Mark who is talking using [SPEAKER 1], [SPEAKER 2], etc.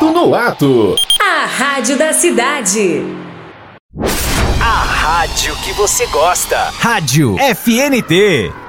[SPEAKER 1] Rádio no Ato.
[SPEAKER 2] A rádio da cidade.
[SPEAKER 3] A rádio que você gosta. Rádio FNT.